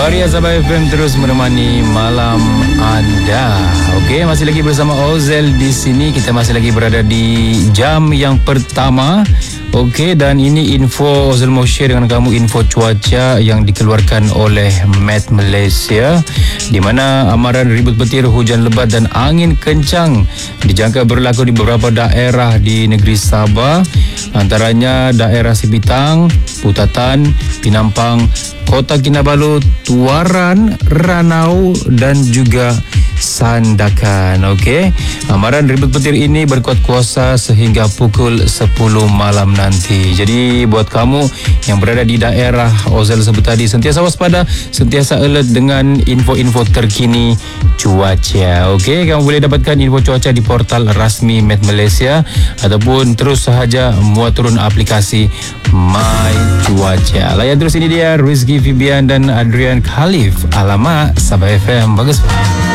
Waria Sabah FM terus menemani malam anda. Okey, masih lagi bersama Ozel di sini. Kita masih lagi berada di jam yang pertama. Okey, dan ini info Ozel mau share dengan kamu, info cuaca yang dikeluarkan oleh Met Malaysia, di mana amaran ribut petir, hujan lebat dan angin kencang dijangka berlaku di beberapa daerah di negeri Sabah, antaranya daerah Sipitang, Putatan, Pinampang, Kota Kinabalu, Tuaran, Ranau dan juga Sandakan. Okey, amaran ribut petir ini berkuat kuasa sehingga pukul 10 malam nanti. Jadi buat kamu yang berada di daerah Ozel sebut tadi, sentiasa waspada, sentiasa alert dengan info-info terkini cuaca. Okey, kamu boleh dapatkan info cuaca di portal rasmi Met Malaysia ataupun terus sahaja muat turun aplikasi My Cuaca. Layan terus, ini dia Rizky Fibian dan Adrian Khalif. Alamak, Sabah FM bagus.